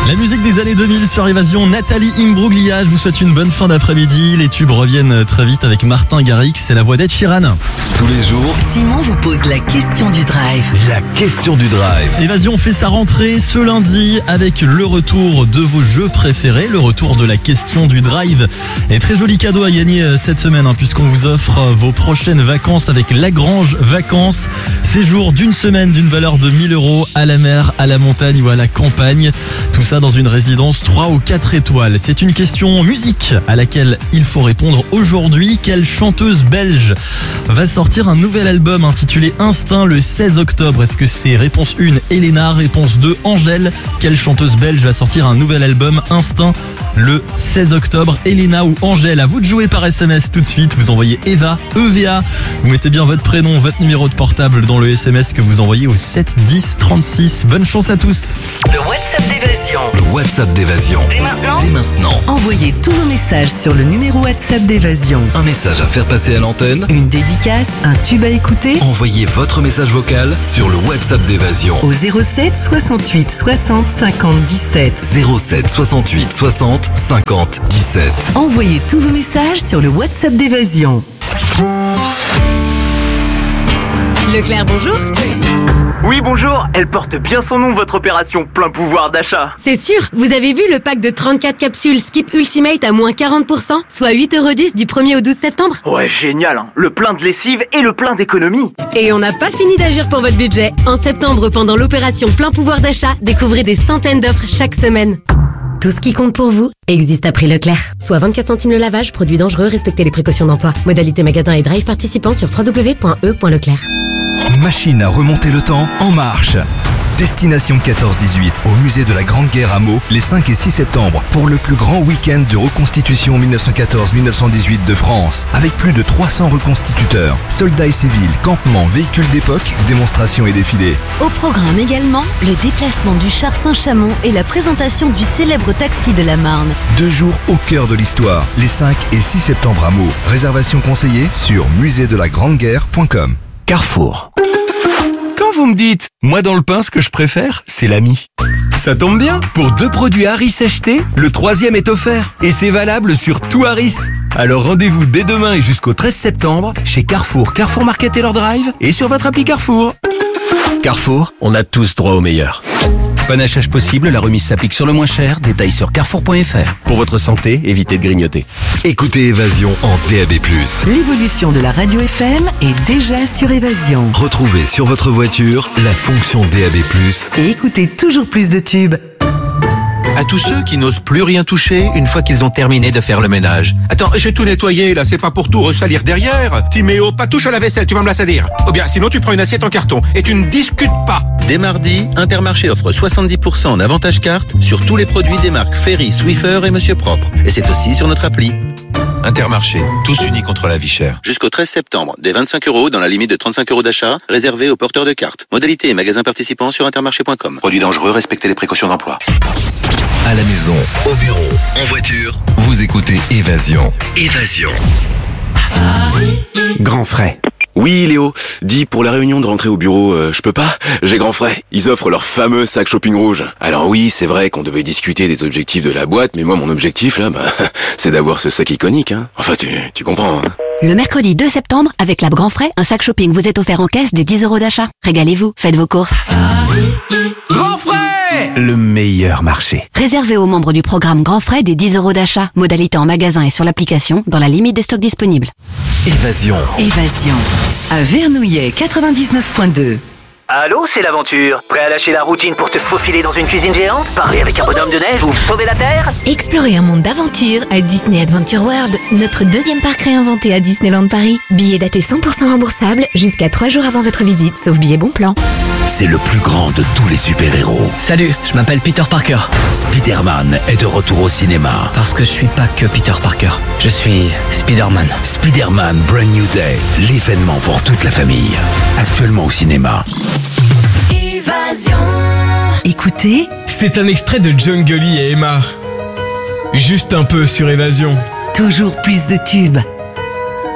La musique des années 2000 sur Évasion, Nathalie Imbruglia. Je vous souhaite une bonne fin d'après-midi. Les tubes reviennent très vite avec Martin Garrix. C'est la voix d'Ed Sheeran. Tous les jours, Simon vous pose la question du drive. la question du drive. Évasion fait sa rentrée ce lundi avec le retour de vos jeux préférés, le retour de la question du drive. Et très joli cadeau à gagner cette semaine puisqu'on vous offre vos prochaines vacances avec Lagrange Vacances. Séjour d'une semaine d'une valeur de 1 000 € à la mer, à la montagne ou à la campagne. Tout ça dans une résidence 3 ou 4 étoiles. C'est une question musique à laquelle il faut répondre aujourd'hui. Quelle chanteuse belge va sortir un nouvel album intitulé Instinct le 16 octobre? Est-ce que c'est réponse 1 Elena, réponse 2 Angèle? Quelle chanteuse belge va sortir un nouvel album Instinct le 16 octobre? Elena ou Angèle? À vous de jouer par SMS tout de suite. Vous envoyez EVA, EVA. Vous mettez bien votre prénom, votre numéro de portable dans le SMS que vous envoyez au 7 10 36. Bonne chance à tous. Le WhatsApp d'Évasion. Le WhatsApp d'Évasion. Dès maintenant, Dès maintenant. envoyez tous vos messages sur le numéro WhatsApp d'Évasion. Un message à faire passer à l'antenne. Une dédicace, un tube à écouter Envoyez votre message vocal sur le WhatsApp d'Évasion. au 07 68 60 50 17. 07 68 60 50 17. Envoyez tous vos messages sur le WhatsApp d'Évasion. Leclerc, bonjour. Oui, bonjour, elle porte bien son nom, votre opération plein pouvoir d'achat. C'est sûr, vous avez vu le pack de 34 capsules Skip Ultimate à moins 40%, soit 8,10 € du 1er au 12 septembre. Ouais, génial, hein. Le plein de lessive et le plein d'économie. Et on n'a pas fini d'agir pour votre budget. En septembre, pendant l'opération plein pouvoir d'achat, découvrez des centaines d'offres chaque semaine. Tout ce qui compte pour vous existe à prix Leclerc. Soit 24 centimes le lavage, produit dangereux, respectez les précautions d'emploi. Modalité magasin et drive participants sur www.e.leclerc. Machine à remonter le temps en marche. Destination 14-18 au musée de la Grande Guerre à Meaux les 5 et 6 septembre pour le plus grand week-end de reconstitution 1914-1918 de France. Avec plus de 300 reconstituteurs, soldats et civils, campements, véhicules d'époque, démonstrations et défilés. Au programme également, le déplacement du char Saint-Chamond et la présentation du célèbre taxi de la Marne. 2 jours au cœur de l'histoire, les 5 et 6 septembre à Meaux. Réservation conseillée sur musédelagrandeguerre.com. Carrefour. Quand vous me dites, moi dans le pain, ce que je préfère, c'est l'ami. Ça tombe bien, pour 2 produits Harris achetés, le 3e est offert. Et c'est valable sur tout Harris. Alors rendez-vous dès demain et jusqu'au 13 septembre chez Carrefour, Carrefour Market et leur drive et sur votre appli Carrefour. Carrefour, on a tous droit au meilleur. Panachage possible, la remise s'applique sur le moins cher. Détails sur carrefour.fr. Pour votre santé, évitez de grignoter. Écoutez Évasion en DAB+. L'évolution de la radio FM est déjà sur Évasion. Retrouvez sur votre voiture la fonction DAB+. Et écoutez toujours plus de tubes. À tous ceux qui n'osent plus rien toucher une fois qu'ils ont terminé de faire le ménage. Attends, j'ai tout nettoyé là, c'est pas pour tout ressalir derrière. Timéo, pas touche à la vaisselle, tu vas me la salir. Ou bien sinon tu prends une assiette en carton et tu ne discutes pas. Dès mardi, Intermarché offre 70% en avantage carte sur tous les produits des marques Ferry, Swiffer et Monsieur Propre. Et c'est aussi sur notre appli. Intermarché, tous unis contre la vie chère. Jusqu'au 13 septembre, des 25 € dans la limite de 35 € d'achat, réservés aux porteurs de cartes. Modalité et magasins participants sur intermarché.com. Produits dangereux, respectez les précautions d'emploi. À la maison, au bureau, en voiture, vous écoutez Évasion. Évasion. Grand frais. Oui, Léo. Dis, pour la réunion de rentrée au bureau, je peux pas? J'ai grand frais. Ils offrent leur fameux sac shopping rouge. Alors oui, c'est vrai qu'on devait discuter des objectifs de la boîte, mais moi, mon objectif, là, c'est d'avoir ce sac iconique, hein. Enfin, tu comprends, hein. Le mercredi 2 septembre, avec la Grand Frais, un sac shopping vous est offert en caisse des 10 € d'achat. Régalez-vous, faites vos courses. Grand frais! Le meilleur marché. Réservez aux membres du programme Grand Frais des 10 € d'achat. Modalité en magasin et sur l'application, dans la limite des stocks disponibles. Évasion. Évasion. À Vernouillet 99.2. Allô, c'est l'aventure. Prêt à lâcher la routine pour te faufiler dans une cuisine géante? Parler avec un bonhomme de neige ou sauver la Terre? Explorer un monde d'aventure à Disney Adventure World, notre 2e parc réinventé à Disneyland Paris. Billets datés 100% remboursables jusqu'à 3 jours avant votre visite, sauf billet bon plan. C'est le plus grand de tous les super-héros. Salut, je m'appelle Peter Parker. Spider-Man est de retour au cinéma. Parce que je suis pas que Peter Parker, je suis Spider-Man. Spider-Man Brand New Day, l'événement pour toute la famille. Actuellement au cinéma. Évasion. Écoutez, c'est un extrait de Jungle et Emma. Juste un peu sur Évasion. toujours plus de tubes.